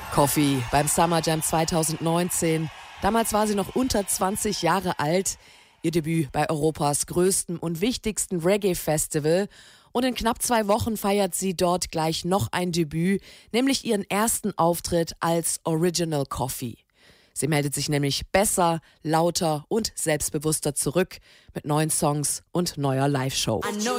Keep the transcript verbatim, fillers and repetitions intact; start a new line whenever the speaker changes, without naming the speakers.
Coffee beim Summer Jam zwanzig neunzehn. Damals war sie noch unter zwanzig Jahre alt. Ihr Debüt bei Europas größtem und wichtigsten Reggae-Festival. Und in knapp zwei Wochen feiert sie dort gleich noch ein Debüt, nämlich ihren ersten Auftritt als Original Coffee. Sie meldet sich nämlich besser, lauter und selbstbewusster zurück mit neuen Songs und neuer Live-Show.
I know